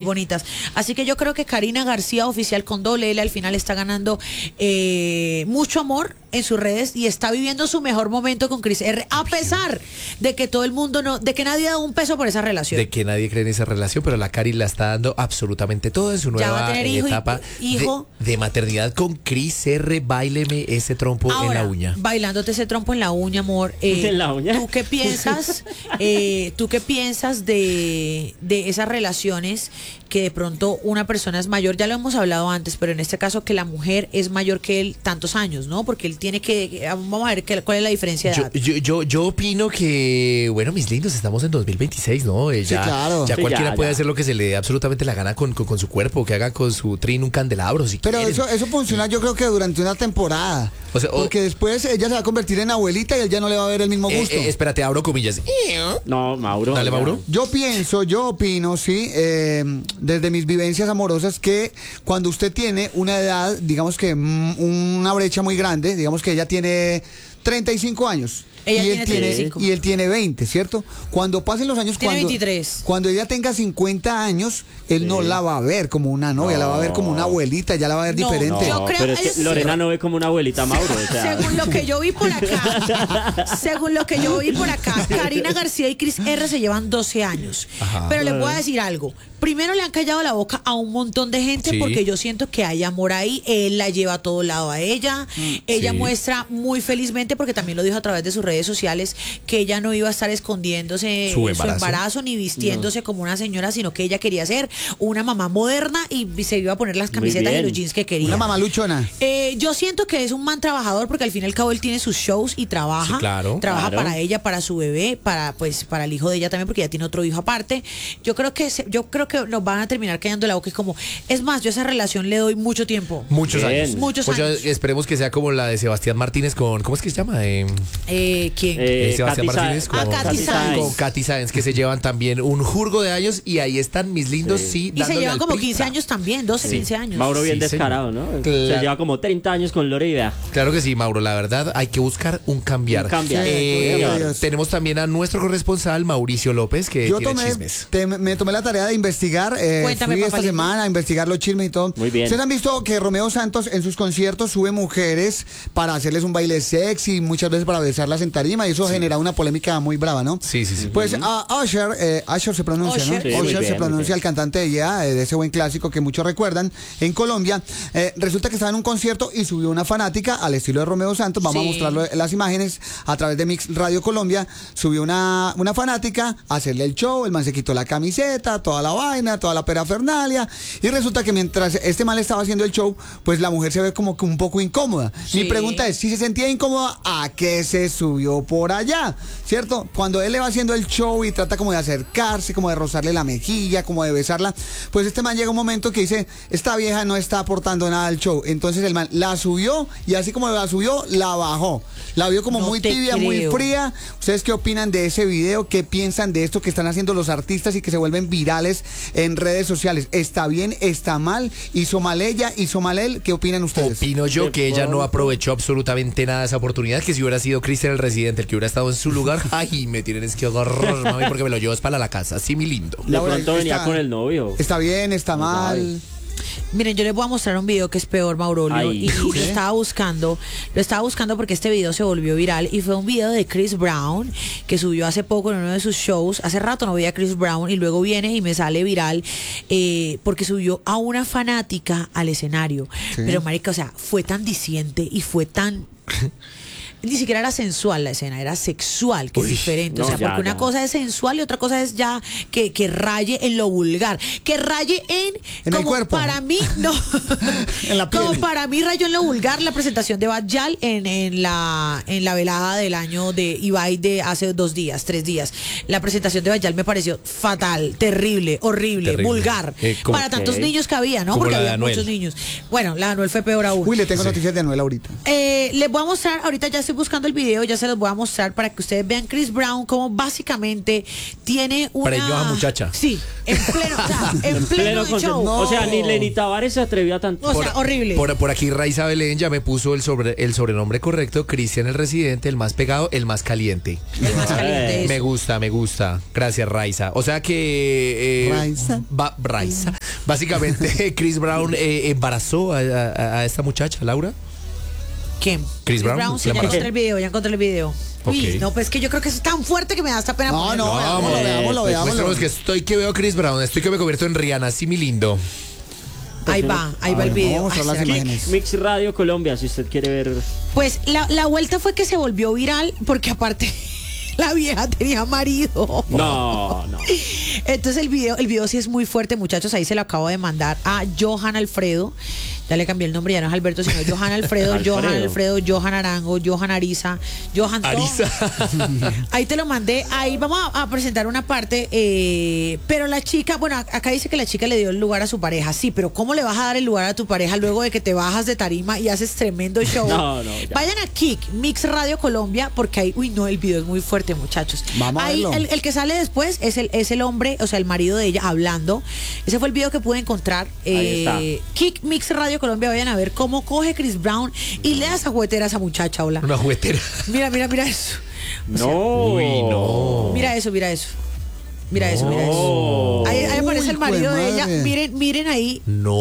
bonitas. Así que yo creo que Karina García, oficial con doble L, al final está ganando mucho amor en sus redes y está viviendo su mejor momento con Cris R, a pesar de que todo el mundo de que nadie da un peso por esa relación. De que nadie cree en esa relación, pero la Cari la está dando absolutamente todo en su nueva etapa de maternidad con Cris R. Báileme ese trompo en la uña. Bailándote ese trompo en la uña, amor. ¿En la uña? ¿Tú qué piensas? ¿Tú qué piensas de esas relaciones que de pronto una persona es mayor? Ya lo hemos hablado antes, pero en este caso que la mujer es mayor que él tantos años, ¿no? Porque él tiene que, vamos a ver cuál es la diferencia de edad. Yo opino que, bueno, mis lindos, estamos en 2026, ¿no? Sí, claro. Ya cualquiera puede hacer lo que se le dé absolutamente la gana con su cuerpo, que haga con su trin un candelabro, si Pero quieren. eso funciona, yo creo que durante una temporada. O sea, porque después ella se va a convertir en abuelita y él ya no le va a ver el mismo gusto. Espérate, abro comillas. No, Mauro. Dale, Mauro. Yo opino, sí, desde mis vivencias amorosas, que cuando usted tiene una edad, digamos que una brecha muy grande, digamos que ella tiene 35 años. Ella tiene 35. Y él tiene 20, ¿cierto? Cuando pasen los años, tiene 23. Cuando ella tenga 50 años, él no la va a ver como una novia, la va a ver como una abuelita, ya la va a ver diferente. No, pero es que Lorena no ve como una abuelita, Mauro. O sea. Según lo que yo vi por acá, Karina García y Cris R se llevan 12 años. Ajá. Pero les voy a decir algo. Primero le han callado la boca a un montón de gente porque yo siento que hay amor ahí. Él la lleva a todo lado a ella. Ella muestra muy felizmente, porque también lo dijo a través de sus redes sociales, que ella no iba a estar escondiéndose su embarazo ni vistiéndose como una señora, sino que ella quería ser una mamá moderna y se iba a poner las camisetas y los jeans que quería. Una mamá luchona. Yo siento que es un man trabajador, porque al fin y al cabo él tiene sus shows y trabaja. Sí, claro. Trabaja para ella, para su bebé, para el hijo de ella también, porque ella tiene otro hijo aparte. Yo creo que nos van a terminar callando la boca. Es más, yo a esa relación le doy mucho tiempo. Muchos años. Años. Esperemos que sea como la de Sebastián Martínez con, ¿cómo es que se llama? ¿Quién? Sebastián Martínez con Katy Sáenz, que se llevan también un jurgo de años y ahí están mis lindos, sí. Y se llevan como 15 años también, 12, 15 años. Mauro bien descarado, ¿no? Se lleva como 30 años con Lorena. Claro que sí, Mauro, la verdad hay que buscar un cambiar. Tenemos también a nuestro corresponsal Mauricio López, que tiene chismes. Me tomé la tarea de investigar, fui esta semana a investigar los chismes y todo. Muy bien. ¿Ustedes han visto que Romeo Santos en sus conciertos sube mujeres para hacerles un baile sexy, muchas veces para besarlas en tarima, y eso genera una polémica muy brava, ¿no? Sí. Pues Usher se pronuncia, ¿no? Sí, Usher se bien, pronuncia, el cantante de ese buen clásico que muchos recuerdan, en Colombia. Resulta que estaba en un concierto y subió una fanática al estilo de Romeo Santos. Vamos a mostrarlo las imágenes a través de Mix Radio Colombia. Subió una fanática a hacerle el show, el man se quitó la camiseta, toda la vaina, toda la parafernalia, y resulta que mientras este man le estaba haciendo el show, pues la mujer se ve como que un poco incómoda. Mi pregunta es, si se sentía incómoda, ¿a qué se subió por allá? ¿Cierto? Cuando él le va haciendo el show y trata como de acercarse, como de rozarle la mejilla, como de besarla, pues este man llega un momento que dice, esta vieja no está aportando nada al show. Entonces el man la subió, y así como la subió, la bajó. La vio como muy tibia, muy fría. ¿Ustedes qué opinan de ese video? ¿Qué piensan de esto que están haciendo los artistas y que se vuelven virales en redes sociales? ¿Está bien? ¿Está mal? ¿Hizo mal ella? ¿Hizo mal él? ¿Qué opinan ustedes? Opino yo que ella no aprovechó absolutamente nada de esa oportunidad, que si hubiera sido Cristian el residente el que hubiera estado en su lugar, ay, me tienen que agarrar, mami, porque me lo llevas para la casa, así mi lindo. De pronto venía con el novio. ¿Está bien? ¿Está mal? Miren, yo les voy a mostrar un video que es peor, Maurolio, y lo estaba buscando porque este video se volvió viral, y fue un video de Chris Brown que subió hace poco en uno de sus shows. Hace rato no veía a Chris Brown y luego viene y me sale viral porque subió a una fanática al escenario. Pero marica, o sea, fue tan diciente y fue tan... Ni siquiera era sensual la escena, era sexual, que es diferente. O sea, porque una cosa es sensual y otra cosa es ya que raye en lo vulgar. Que raye en el cuerpo. Para mí, no. En la piel. Como para mí rayó en lo vulgar la presentación de Bad Gyal en la velada del año de Ibai de hace 3 días. La presentación de Bad Gyal me pareció fatal, terrible, horrible, vulgar. Para tantos niños que había, ¿no? Porque había muchos niños. Bueno, la de Anuel fue peor aún. Uy, le tengo noticias de Anuel ahorita. Les voy a mostrar, ahorita ya estoy buscando el video, ya se los voy a mostrar para que ustedes vean Chris Brown como básicamente tiene una... Preñó a muchacha. Sí, en pleno, o sea, en pleno show. No. O sea, ni Lenny Tavares se atrevía tanto. O sea, horrible. Por aquí Raiza Belén ya me puso el sobrenombre correcto, Cristian el Residente, el más pegado, el más caliente. El más caliente. Me gusta. Gracias, Raiza. O sea que... Raiza. Básicamente, Chris Brown embarazó a esta muchacha, Laura. ¿Quién? Chris Brown. Sí, ya encontré el video. Uy, no, pues que yo creo que es tan fuerte que me da hasta pena. Veámoslo. Muéstranos que estoy que veo a Chris Brown, estoy que me convierto en Rihanna, así mi lindo. Ahí va el video. Vamos a las imágenes. Mix Radio Colombia, si usted quiere ver. Pues la vuelta fue que se volvió viral porque aparte la vieja tenía marido. No. Entonces el video sí es muy fuerte, muchachos. Ahí se lo acabo de mandar a Johan Alfredo. Ya le cambié el nombre, ya no es Alberto, sino Johan Alfredo, Johan Arango, Johan Ariza, Johan Ariza. Ahí te lo mandé. Ahí vamos a presentar una parte. Pero la chica, bueno, acá dice que la chica le dio el lugar a su pareja. Sí, pero ¿cómo le vas a dar el lugar a tu pareja luego de que te bajas de tarima y haces tremendo show? No, vayan a Kick, Mix Radio Colombia, porque ahí, el video es muy fuerte, muchachos. Vamos ahí a verlo. El que sale después es el hombre, o sea, el marido de ella hablando. Ese fue el video que pude encontrar. Ahí está. Kick, Mix Radio Colombia, vayan a ver cómo coge Chris Brown y le da esa juguetera a esa muchacha, hola. Una juguetera. Mira eso. No. Mira eso. Mira eso. Ahí aparece el marido de ella. Miren ahí. No.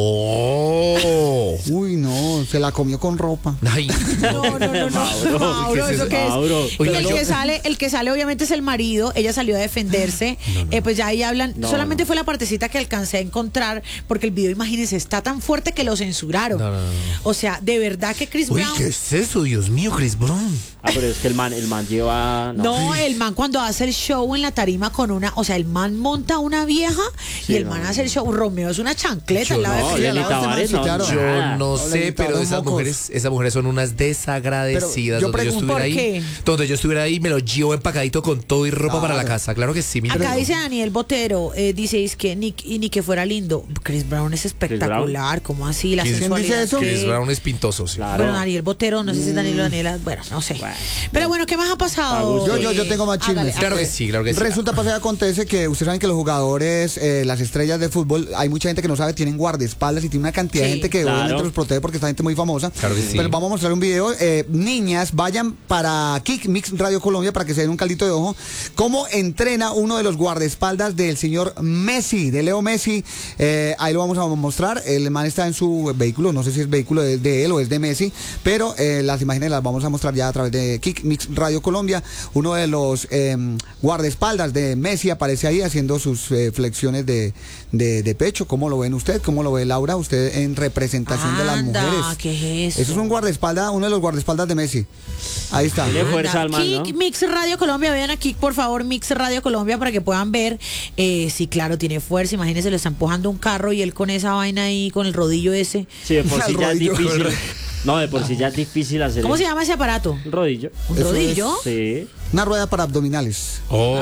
Uy, no, se la comió con ropa. Ay. No. Mauro, ¿eso qué es? Oiga, el que sale obviamente es el marido. Ella salió a defenderse. Pues ya ahí hablan. Solamente fue la partecita que alcancé a encontrar porque el video, imagínense, está tan fuerte que lo censuraron. No. O sea, de verdad que Chris Brown... ¿Qué es eso? Dios mío, Chris Brown. Pero es que el man lleva... No, el man cuando hace el show en la tarima con una... O sea, el man monta una vieja y el man hace el show. Romeo es una chancleta al lado de Lenny Tavares, Yo no sé, pero esas mujeres son unas desagradecidas. Pero yo Donde yo estuviera ahí, me lo llevo empacadito con todo y ropa para la casa. Claro que sí. Acá dice Daniel Botero, dice que ni que fuera lindo. Chris Brown es espectacular. ¿Cómo así? La sensualidad. Chris Brown es pintoso, sí. Claro. Bueno, Daniel Botero, no sé si es Daniel o Daniela. Bueno, no sé. Pero bueno, ¿qué más ha pasado? Yo tengo más chismes. Claro que sí. Resulta, pasa y acontece que ustedes saben que los jugadores, las estrellas de fútbol, hay mucha gente que no sabe, tienen guardaespaldas y tiene una cantidad de gente que obviamente los protege porque esta gente es muy famosa. Claro que sí. Pero vamos a mostrar un video. Niñas, vayan para Kick Mix Radio Colombia para que se den un caldito de ojo. Cómo entrena uno de los guardaespaldas del señor Messi, de Leo Messi. Ahí lo vamos a mostrar. El man está en su vehículo, no sé si es vehículo de él o es de Messi, pero las imágenes las vamos a mostrar ya a través de Kick Mix Radio Colombia. Uno de los guardaespaldas de Messi aparece ahí haciendo sus flexiones de pecho. ¿Cómo lo ven usted? ¿Cómo lo ve Laura? Usted en representación de las mujeres. ¿Qué es eso? Eso es un guardaespaldas, uno de los guardaespaldas de Messi. Ahí está. Tiene fuerza al man, Kick, ¿no? Mix Radio Colombia, vean aquí por favor Mix Radio Colombia para que puedan ver. Sí, claro, tiene fuerza. Imagínense, le está empujando un carro y él con esa vaina ahí, con el rodillo ese. Sí, de por sí ya es difícil. No, de por sí ya es difícil hacer. ¿Cómo se llama ese aparato? Un rodillo. ¿Un rodillo? Sí. Una rueda para abdominales. Oh.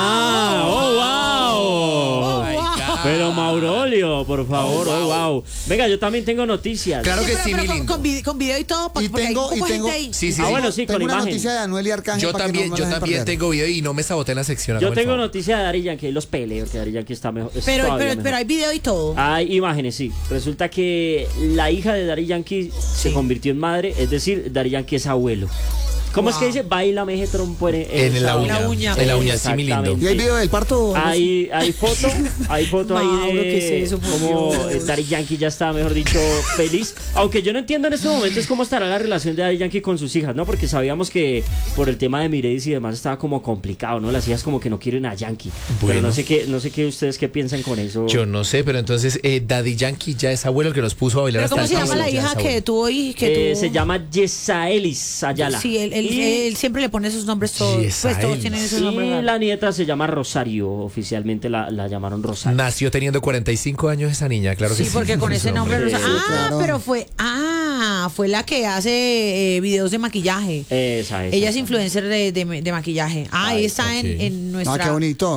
Wow. Pero Maurolio, por favor, wow. Venga, yo también tengo noticias. Claro que sí, mi lindo. Con video y todo, Y tengo, Sí. Bueno, sí, tengo con una imagen. noticia de Anuel y Arcángel. Yo para que también, no me la dejen perder. tengo video y no me saboté en la sección. Yo tengo noticia de Daddy Yankee, los peleo, que Daddy Yankee está mejor. Pero hay video y todo. Hay imágenes, sí. Resulta que la hija de Daddy Yankee se convirtió en madre, es decir, Daddy Yankee es abuelo. ¿Cómo es que dice? Baila meje trompo en la uña. En la uña, sí, mi lindo. ¿Y hay video del parto? Hay foto ahí de ¿qué es eso, como Daddy Yankee ya está, mejor dicho, feliz. Aunque yo no entiendo en estos momentos cómo estará la relación de Daddy Yankee con sus hijas, ¿no? Porque sabíamos que por el tema de Mireis y demás estaba como complicado, ¿no? Las hijas como que no quieren a Yankee. Bueno. Pero no sé qué ustedes qué piensan con eso. Yo no sé, pero entonces Daddy Yankee ya es abuelo que nos puso a bailar. ¿Pero cómo se llama la hija que tuvo y que tuvo? Se llama Yesaelis Ayala. Sí, él siempre le pone esos nombres todos. Pues todos tienen esos nombres. Y la nieta se llama Rosario, oficialmente la llamaron Rosario. Nació teniendo 45 años esa niña, claro que sí. Sí, porque con ese nombre Rosario. claro. Pero fue la que hace videos de maquillaje. Esa. Ella es influencer de maquillaje. Ahí está en nuestra... qué bonito.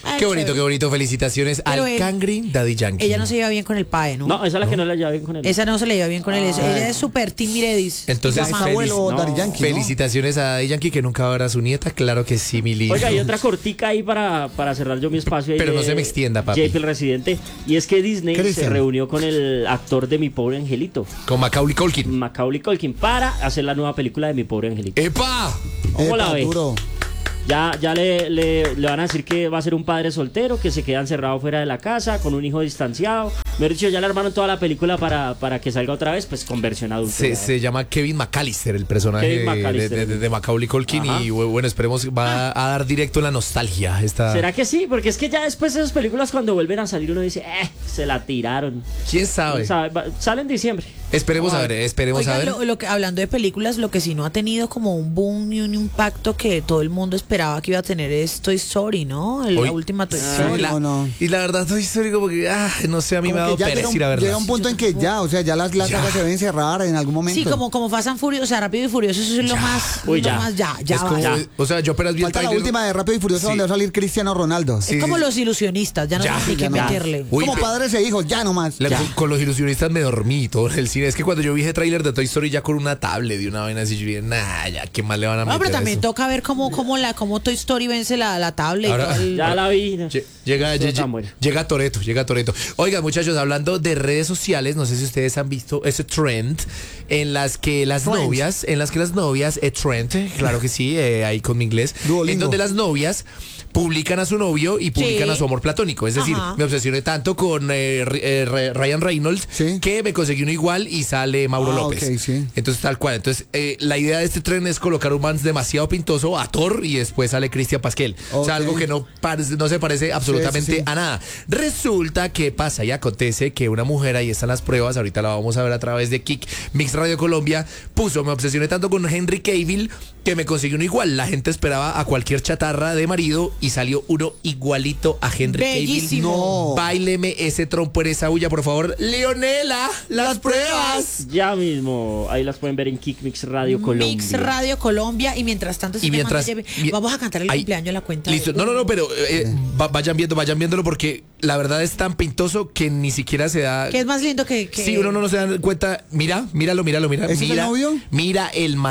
Qué bonito. Felicitaciones al Cangri Daddy Yankee. Ella no se lleva bien con el padre, ¿no? No, esa es la que no la lleva bien con él. Esa no se le lleva bien con él. Ella es súper Team Miredis. Entonces, Daddy Yankee, felicitaciones a Daddy Yankee, que nunca va a ver a su nieta. Claro que sí, mi lindo. Oiga, hay otra cortica ahí para cerrar yo mi espacio. Pero no se me extienda, papi. JP el Residente. Y es que Disney se reunió con el actor de Mi Pobre Angelito. Con Macaulay Culkin. Para hacer la nueva película de Mi Pobre Angelito. ¡Epa! ¿Cómo la ve? Ya le van a decir que va a ser un padre soltero, que se queda encerrado fuera de la casa, con un hijo distanciado. Me he dicho, ya le armaron toda la película para que salga otra vez, pues con versión adulta. Se llama Kevin McAllister, el personaje de Macaulay Culkin. Ajá. Y bueno, esperemos, va a dar directo en la nostalgia. ¿Será que sí? Porque es que ya después de esas películas, cuando vuelven a salir, uno dice, se la tiraron. ¿Quién sabe? Sale en diciembre. Esperemos a ver. Hablando de películas, lo que sí no ha tenido como un boom y un impacto que todo el mundo esperaba que iba a tener es Toy Story, ¿no? La última Toy Story. Y la verdad, Toy Story como que, no sé, a mí me ha dado pereza ir a verla. Llega un punto en que las sagas se deben cerrar en algún momento. Sí, como Fast and Furious, o sea, Rápido y Furioso, eso es lo más. O sea, yo apenas vi el trailer. La última de Rápido y Furioso donde va a salir Cristiano Ronaldo. Es como los ilusionistas, ya no hay que meterle. Como padres e hijos, ya nomás. Con los ilusionistas me dormí todo en el cine. Es que cuando yo vi ese tráiler de Toy Story ya con una tablet de una vaina así, yo dije, ya, ¿qué más le van a meter? No, pero también toca ver cómo Toy Story vence la tablet. Ahora, ya la vi. Llega Toretto. Oigan, muchachos, hablando de redes sociales, no sé si ustedes han visto ese trend en las que las novias, trend, claro que sí, ahí con mi inglés, en donde las novias publican a su novio y publican a su amor platónico. Es decir, me obsesioné tanto con Ryan Reynolds que me conseguí uno igual y sale Mauro López. Okay, entonces, tal cual. Entonces, la idea de este tren es colocar un man demasiado pintoso a Thor y después sale Cristian Pasquel. O sea, algo que no se parece absolutamente a nada. Resulta que pasa y acontece que una mujer, ahí están las pruebas, ahorita la vamos a ver a través de Kick Mix Radio Colombia, me obsesioné tanto con Henry Cavill que me conseguí uno igual. La gente esperaba a cualquier chatarra de marido y salió uno igualito a Henry Cavill. No. Báileme ese trompo en esa bulla, por favor. Leonela, las pruebas. Ya mismo, ahí las pueden ver en Kick Mix Radio Colombia. Mix Radio Colombia. Y mientras tanto, vamos a cantar el cumpleaños en la cuenta. Listo. No, pero vayan viéndolo porque la verdad es tan pintoso que ni siquiera se da. Que es más lindo que... Sí, uno no se da cuenta. Míralo. ¿Es el novio? Mira el